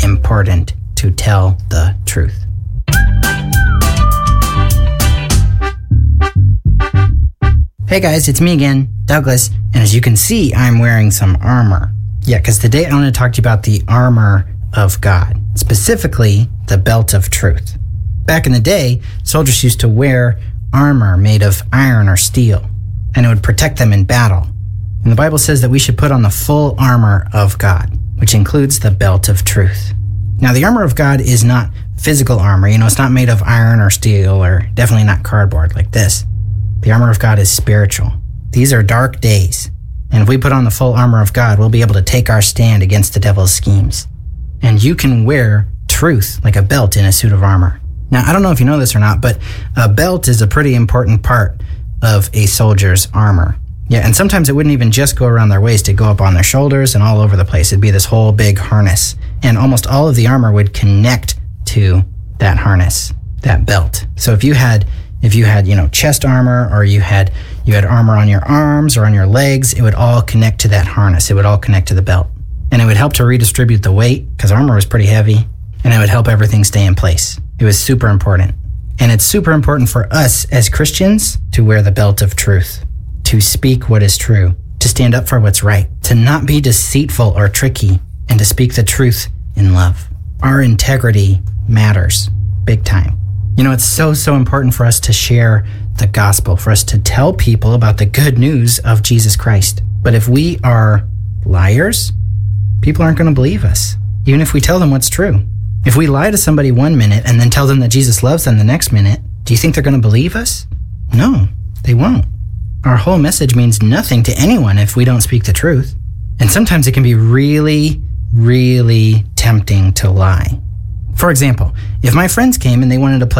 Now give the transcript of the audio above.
important to tell the truth. Hey guys, it's me again, Douglas, and as you can see, I'm wearing some armor. Yeah, because today I want to talk to you about the armor of God, specifically the belt of truth. Back in the day, soldiers used to wear armor made of iron or steel, and it would protect them in battle. And the Bible says that we should put on the full armor of God, which includes the belt of truth. Now, the armor of God is not physical armor. It's not made of iron or steel, or definitely not cardboard like this. The armor of God is spiritual. These are dark days, and if we put on the full armor of God, we'll be able to take our stand against the devil's schemes. And you can wear truth like a belt in a suit of armor. Now, I don't know if you know this or not, but a belt is a pretty important part of a soldier's armor. Yeah, and sometimes it wouldn't even just go around their waist. It'd go up on their shoulders and all over the place. It'd be this whole big harness. And almost all of the armor would connect to that harness, that belt. So if you had chest armor, or you had armor on your arms or on your legs, it would all connect to that harness. It would all connect to the belt. And it would help to redistribute the weight, because armor was pretty heavy, and it would help everything stay in place. It was super important. And it's super important for us as Christians to wear the belt of truth, to speak what is true, to stand up for what's right, to not be deceitful or tricky, and to speak the truth in love. Our integrity matters big time. It's so important for us to share the gospel, for us to tell people about the good news of Jesus Christ. But if we are liars, people aren't going to believe us, even if we tell them what's true. If we lie to somebody 1 minute and then tell them that Jesus loves them the next minute, do you think they're going to believe us? No, they won't. Our whole message means nothing to anyone if we don't speak the truth. And sometimes it can be really, really tempting to lie. For example, if my friends came and they wanted to play